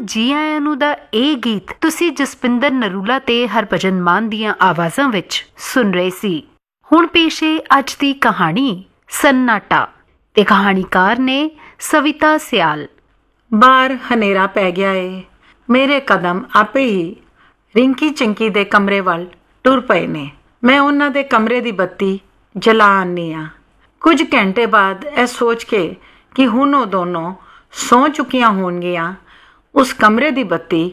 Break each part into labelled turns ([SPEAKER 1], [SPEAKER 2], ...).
[SPEAKER 1] ਜੀ ਆਇਆਂ ਨੂੰ ਦਾ ਇਹ ਗੀਤ ਤੁਸੀਂ ਜਸਪਿੰਦਰ ਨਰੂਲਾ ਤੇ ਹਰਭਜਨ ਮਾਨ ਦੀਆਂ ਆਵਾਜ਼ਾਂ ਵਿੱਚ ਸੁਣ ਰਹੇ ਸੀ। ਹੁਣ ਪੇਸ਼ ਹੈ ਅੱਜ ਦੀ ਕਹਾਣੀ ਸੰਨਾਟਾ ਤੇ ਕਹਾਣੀਕਾਰ ਨੇ ਸਵਿਤਾ ਸਿਆਲ।
[SPEAKER 2] ਬਾਹਰ ਹਨੇਰਾ ਪੈ ਗਿਆ ਏ। ਮੇਰੇ ਕਦਮ ਆਪੇ ਹੀ ਰਿੰਕੀ ਚਿੰਕੀ ਦੇ ਕਮਰੇ ਵੱਲ ਟੁਰ ਪਏ ਨੇ। ਮੈਂ ਉਹਨਾਂ ਦੇ ਕਮਰੇ ਦੀ ਬੱਤੀ ਜਲਾ ਆਨੀ ਆ। ਕੁਝ ਘੰਟੇ ਬਾਅਦ ਇਹ ਸੋਚ ਕੇ ਕਿ ਹੁਣ ਉਹ ਦੋਨੋਂ ਸੌਂ ਚੁੱਕੀਆਂ ਹੋਣਗੀਆਂ, ਉਸ ਕਮਰੇ ਦੀ ਬੱਤੀ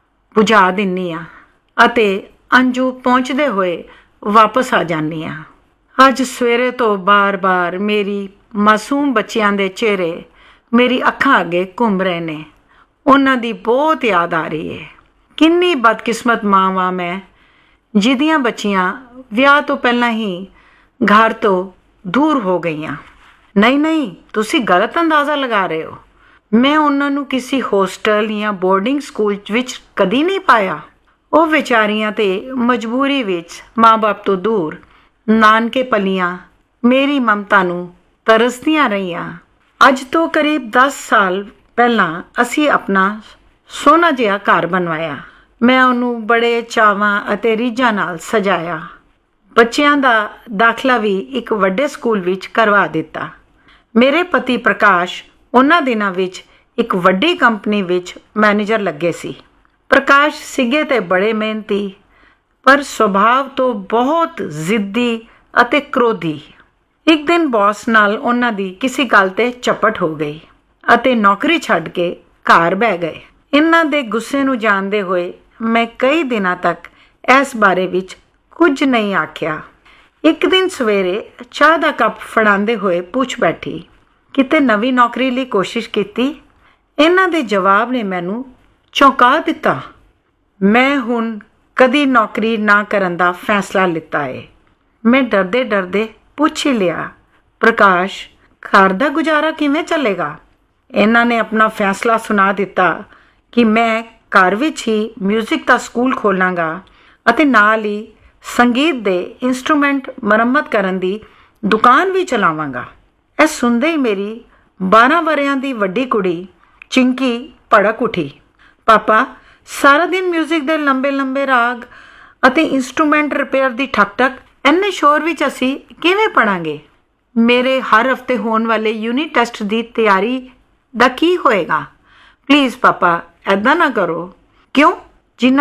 [SPEAKER 2] ਬੁਝਾ ਦਿੰਨੀ ਆ ਅਤੇ ਅੰਜੂ ਪਹੁੰਚਦੇ ਹੋਏ ਵਾਪਸ ਆ ਜਾਂਦੀ ਆ। ਅੱਜ ਸਵੇਰੇ ਤੋਂ ਬਾਰ-ਬਾਰ ਮੇਰੀ ਮਾਸੂਮ ਬੱਚਿਆਂ ਦੇ ਚਿਹਰੇ ਮੇਰੀ ਅੱਖਾਂ ਅੱਗੇ ਘੁੰਮ ਰਹੇ ਨੇ। ਉਹਨਾਂ ਦੀ ਬਹੁਤ ਯਾਦ ਆ ਰਹੀ ਹੈ। ਕਿੰਨੀ ਬਦਕਿਸਮਤ ਮਾਂ ਵਾਂ ਮੈਂ, ਜਿਹਦੀਆਂ ਬੱਚੀਆਂ ਵਿਆਹ ਤੋਂ ਪਹਿਲਾਂ ਹੀ ਘਰ ਤੋਂ ਦੂਰ ਹੋ ਗਈਆਂ। ਨਹੀਂ, ਤੁਸੀਂ ਗਲਤ ਅੰਦਾਜ਼ਾ ਲਗਾ ਰਹੇ ਹੋ। ਮੈਂ ਉਹਨਾਂ ਨੂੰ ਕਿਸੇ ਹੋਸਟਲ ਜਾਂ ਬੋਰਡਿੰਗ ਸਕੂਲ ਵਿੱਚ ਕਦੀ ਨਹੀਂ ਪਾਇਆ। ਉਹ ਵਿਚਾਰੀਆਂ ਤੇ ਮਜਬੂਰੀ ਵਿੱਚ ਮਾਂ-ਬਾਪ ਤੋਂ ਦੂਰ ਨਾਨਕੇ ਪਲੀਆਂ ਮੇਰੀ ਮਮਤਾ ਨੂੰ ਤਰਸਦੀਆਂ ਰਹੀਆਂ। ਅੱਜ ਤੋਂ ਕਰੀਬ 10 ਸਾਲ ਪਹਿਲਾਂ ਅਸੀਂ ਆਪਣਾ ਸੋਹਣਾ ਜਿਹਾ ਘਰ ਬਣਵਾਇਆ। ਮੈਂ ਉਹਨੂੰ ਬੜੇ ਚਾਵਾਂ ਅਤੇ ਰੀਝਾਂ ਨਾਲ ਸਜਾਇਆ। ਬੱਚਿਆਂ ਦਾ ਦਾਖਲਾ ਵੀ ਇੱਕ ਵੱਡੇ ਸਕੂਲ ਵਿੱਚ ਕਰਵਾ ਦਿੱਤਾ। ਮੇਰੇ ਪਤੀ ਪ੍ਰਕਾਸ਼ ਉਹਨਾਂ ਦਿਨਾਂ ਵਿੱਚ ਇੱਕ ਵੱਡੀ ਕੰਪਨੀ ਵਿੱਚ ਮੈਨੇਜਰ ਲੱਗੇ ਸੀ। ਪ੍ਰਕਾਸ਼ ਸਿੱਗੇ ਤੇ ਬੜੇ ਮਿਹਨਤੀ, ਪਰ ਸੁਭਾਅ ਤੋਂ ਬਹੁਤ ਜ਼ਿੱਦੀ ਅਤੇ ਕ੍ਰੋਧੀ। ਇੱਕ ਦਿਨ ਬੌਸ ਨਾਲ ਉਹਨਾਂ ਦੀ ਕਿਸੇ ਗੱਲ ਤੇ ਝਪਟ ਹੋ ਗਈ ਅਤੇ ਨੌਕਰੀ ਛੱਡ ਕੇ ਘਰ ਬਹਿ ਗਏ। ਇਹਨਾਂ ਦੇ ਗੁੱਸੇ ਨੂੰ ਜਾਣਦੇ ਹੋਏ ਮੈਂ ਕਈ ਦਿਨਾਂ ਤੱਕ ਇਸ ਬਾਰੇ ਵਿੱਚ ਕੁਝ ਨਹੀਂ ਆਖਿਆ। ਇੱਕ ਦਿਨ ਸਵੇਰੇ ਚਾਹ ਦਾ ਕੱਪ ਫੜਾਉਂਦੇ ਹੋਏ ਪੁੱਛ ਬੈਠੀ, ਕਿਤੇ ਨਵੀਂ ਨੌਕਰੀ ਲਈ ਕੋਸ਼ਿਸ਼ ਕੀਤੀ? ਇਹਨਾਂ ਦੇ ਜਵਾਬ ਨੇ ਮੈਨੂੰ ਚੌਂਕਾ ਦਿੱਤਾ। ਮੈਂ ਹੁਣ ਕਦੀ ਨੌਕਰੀ ਨਾ ਕਰਨ ਦਾ ਫੈਸਲਾ ਲਿੱਤਾ ਏ। ਮੈਂ ਡਰਦੇ ਪੁੱਛ ਹੀ ਲਿਆ, ਪ੍ਰਕਾਸ਼, ਘਰ ਦਾ ਗੁਜ਼ਾਰਾ ਕਿਵੇਂ ਚੱਲੇਗਾ? ਇਹਨਾਂ ਨੇ ਆਪਣਾ ਫੈਸਲਾ ਸੁਣਾ ਦਿੱਤਾ ਕਿ ਮੈਂ ਘਰ ਵਿੱਚ ਹੀ ਮਿਊਜ਼ਿਕ ਦਾ ਸਕੂਲ ਖੋਲ੍ਹਾਂਗਾ ਅਤੇ ਨਾਲ ਹੀ ਸੰਗੀਤ ਦੇ ਇੰਸਟਰੂਮੈਂਟ ਮੁਰੰਮਤ ਕਰਨ ਦੀ ਦੁਕਾਨ ਵੀ ਚਲਾਵਾਂਗਾ। ਇਹ ਸੁਣਦੇ ਹੀ ਮੇਰੀ 12 ਵਰ੍ਹਿਆਂ ਦੀ ਵੱਡੀ ਕੁੜੀ ਚਿੰਕੀ ਭੜਕ ਉੱਠੀ। ਪਾਪਾ, ਸਾਰਾ ਦਿਨ ਮਿਊਜ਼ਿਕ ਦੇ ਲੰਬੇ ਰਾਗ ਅਤੇ ਇੰਸਟਰੂਮੈਂਟ ਰਿਪੇਅਰ ਦੀ ਠਕ ਇੰਨੇ ਸ਼ੋਰ ਵਿੱਚ ਅਸੀਂ ਕਿਵੇਂ ਪੜਾਂਗੇ? ਮੇਰੇ ਹਰ ਹਫ਼ਤੇ ਹੋਣ ਵਾਲੇ ਯੂਨਿਟ ਟੈਸਟ ਦੀ ਤਿਆਰੀ ਦਾ ਕੀ ਹੋਏਗਾ? ਪਲੀਜ਼ ਪਾਪਾ, ਐਦਾਂ ਨਾ ਕਰੋ। ਕਿਉਂ?